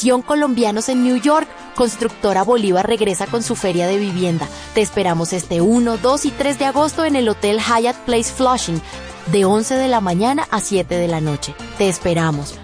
Atención colombianos en New York, Constructora Bolívar regresa con su feria de vivienda. Te esperamos este 1, 2 y 3 de agosto en el Hotel Hyatt Place Flushing, de 11 de la mañana a 7 de la noche. Te esperamos.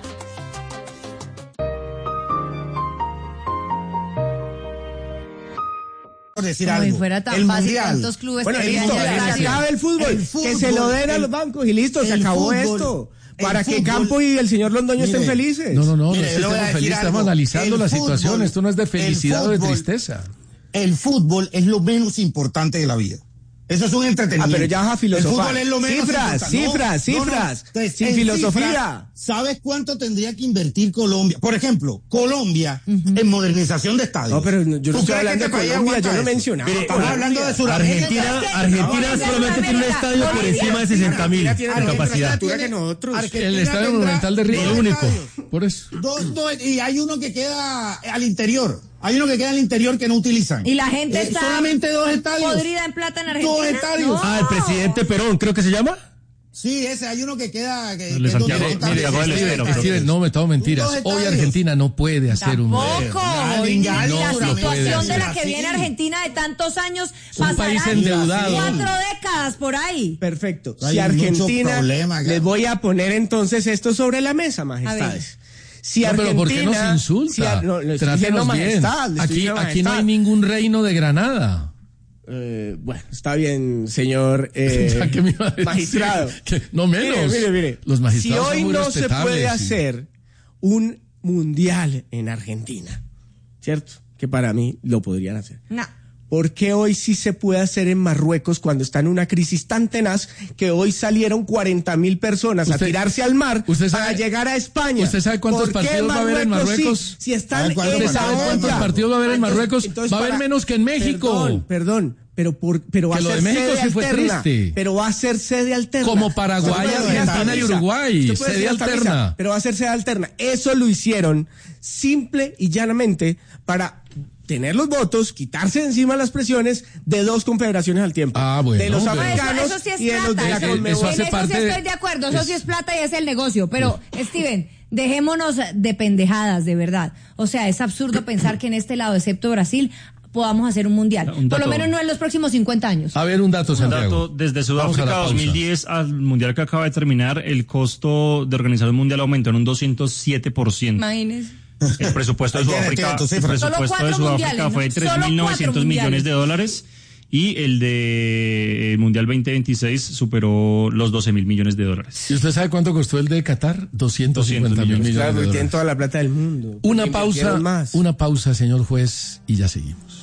Decir como algo. Si fuera tan el fácil, mundial. tantos clubes Bueno, que listo, habían se acaba el fútbol, que se lo den a los bancos y listo, se acabó esto. Para que Campo y el señor Londoño estén felices. No estamos felices, estamos analizando la situación, esto no es de felicidad o de tristeza. El fútbol es lo menos importante de la vida. Eso es un entretenimiento. Pero ya vas a filosofar. El fútbol es lo menos Cifras. Sin filosofía. ¿Sabes cuánto tendría que invertir Colombia? Por ejemplo, Colombia en modernización de estadios. No, pero yo no estoy hablando de Colombia, yo no mencionaba. Estamos hablando de Sudamérica. Argentina solamente tiene un estadio por encima de 60.000 de capacidad. El estadio Monumental de Río, el único. Por eso. Y hay uno que queda al interior. Hay uno que queda al interior que no utilizan. Y la gente está solamente 2 estadios. Podrida en plata en Argentina. 2 estadios. El presidente Perón, creo que se llama. Sí, ese, hay uno que queda... Steven, no me tomo mentiras. Hoy Argentina no puede hacer un... Tampoco. La situación de la que viene Argentina de tantos años un país endeudado. 4 décadas por ahí. Perfecto. Si Argentina... les voy a poner entonces esto sobre la mesa, majestades. Si Argentina, pero ¿por qué nos insulta? Trátenos bien. Aquí no hay ningún reino de Granada. Bueno, está bien, señor magistrado. No menos. Mire. Los magistrados si hoy son muy no se puede hacer un mundial en Argentina, ¿cierto? Que para mí lo podrían hacer. No. ¿Por qué hoy sí se puede hacer en Marruecos cuando está en una crisis tan tenaz que hoy salieron 40.000 personas a tirarse al mar para llegar a España? ¿Usted sabe cuántos partidos va a haber en Marruecos? Si están ¿Usted sabe cuántos partidos va a haber en Marruecos? Va a haber menos que en México. Perdón. Pero va a ser sede alterna. Pero va a ser sede alterna. Como Paraguay, Argentina y Uruguay. Sede alterna. Pero va a ser sede alterna. Eso lo hicieron simple y llanamente para tener los votos, quitarse de encima las presiones de 2 confederaciones al tiempo. Bueno. De los africanos eso sí es y de los de la Conmebol. Eso sí estoy de acuerdo, eso sí es plata y es el negocio. Pero, Steven, dejémonos de pendejadas, de verdad. O sea, es absurdo pensar que en este lado, excepto Brasil, podamos hacer un mundial. Por lo menos no en los próximos 50 años. A ver, un dato, Santiago. Desde Sudáfrica 2010 al mundial que acaba de terminar, el costo de organizar un mundial aumentó en un 207%. Imagínese. El presupuesto de Sudáfrica, fue de 3.900 millones de dólares y el de Mundial 2026 superó los 12.000 millones de dólares. ¿Y usted sabe cuánto costó el de Qatar? 250 mil millones claro, de dólares. Tienen toda la plata del mundo. Una pausa, señor juez, y ya seguimos.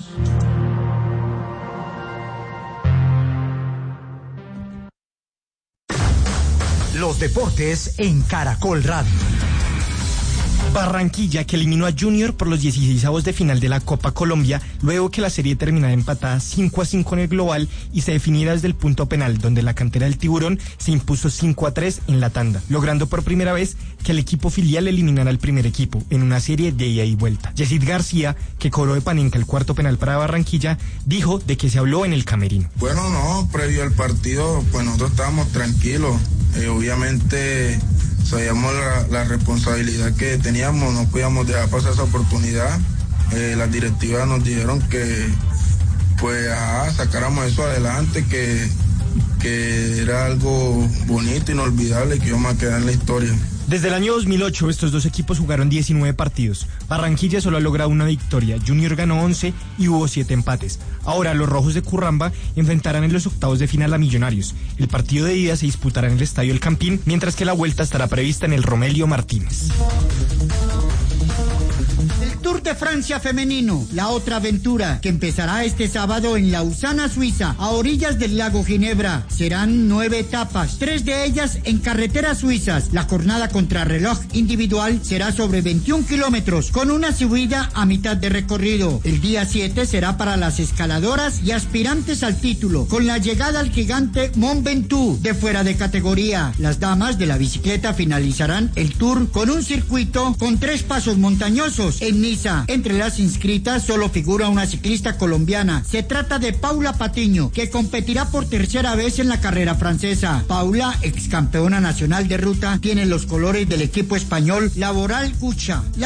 Los deportes en Caracol Radio. Barranquilla, que eliminó a Junior por los 16avos de final de la Copa Colombia, luego que la serie terminara empatada 5-5 en el global y se definiera desde el punto penal, donde la cantera del Tiburón se impuso 5-3 en la tanda, logrando por primera vez que el equipo filial eliminara al primer equipo en una serie de ida y vuelta. Yesid García, que cobró de Panenka el cuarto penal para Barranquilla, dijo de que se habló en el camerino. Bueno, no, previo al partido, pues nosotros estábamos tranquilos. Obviamente sabíamos la responsabilidad que teníamos, no podíamos dejar pasar esa oportunidad. Las directivas nos dijeron que pues sacáramos eso adelante, que era algo bonito, inolvidable, que íbamos a quedar en la historia. Desde el año 2008 estos dos equipos jugaron 19 partidos. Barranquilla solo ha logrado una victoria, Junior ganó 11 y hubo 7 empates. Ahora los rojos de Curramba enfrentarán en los octavos de final a Millonarios. El partido de ida se disputará en el Estadio El Campín, mientras que la vuelta estará prevista en el Romelio Martínez. Tour de Francia femenino, la otra aventura, que empezará este sábado en Lausana, Suiza, a orillas del lago Ginebra. Serán 9 etapas, 3 de ellas en carreteras suizas. La jornada contrarreloj individual será sobre 21 kilómetros, con una subida a mitad de recorrido. El día 7 será para las escaladoras y aspirantes al título, con la llegada al gigante Mont Ventoux de fuera de categoría. Las damas de la bicicleta finalizarán el Tour con un circuito con 3 pasos montañosos en Niza. Entre las inscritas solo figura una ciclista colombiana. Se trata de Paula Patiño, que competirá por tercera vez en la carrera francesa. Paula, ex campeona nacional de ruta, tiene los colores del equipo español Laboral Cucha.